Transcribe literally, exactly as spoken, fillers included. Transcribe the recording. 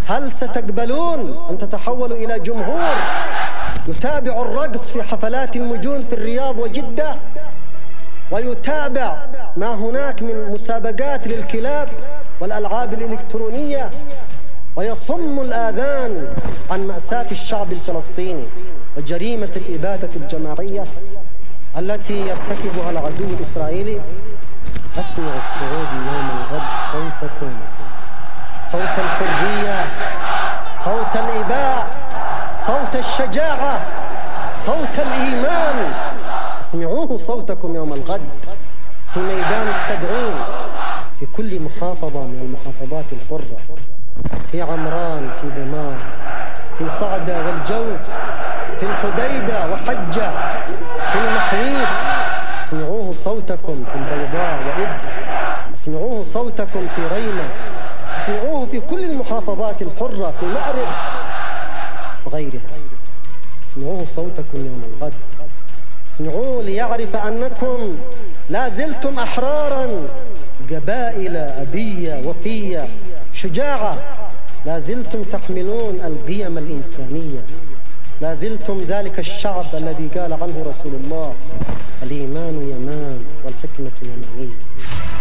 هل ستقبلون أن تتحولوا إلى جمهور يتابع الرقص في حفلات المجون في الرياض وجدة، ويتابع ما هناك من مسابقات للكلاب والألعاب الإلكترونية، ويصم الآذان عن مأساة الشعب الفلسطيني وجريمة الإبادة الجماعية التي يرتكبها العدو الإسرائيلي؟ أسمعوا السعودي يوم الغد صوتكم، صوت الحرية، صوت الإباء، صوت الشجاعة، صوت الإيمان. اسمعوه صوتكم يوم الغد في ميدان السبعين، في كل محافظة من المحافظات الحرة، في عمران، في دمار، في صعدة والجوف، في الحديدة وحجة، في المحيط. اسمعوه صوتكم في البيضاء وإب، اسمعوه صوتكم في ريمة، اسمعوه في كل المحافظات الحرة، في مأرب وغيرها. اسمعوه صوتكم يوم الغد، اسمعوه ليعرف أنكم لا زلتم أحرارا، قبائل أبية وفية شجاعة، لا زلتم تحملون القيم الإنسانية، لا زلتم ذلك الشعب الذي قال عنه رسول الله: الإيمان يمان والحكمة يمانية.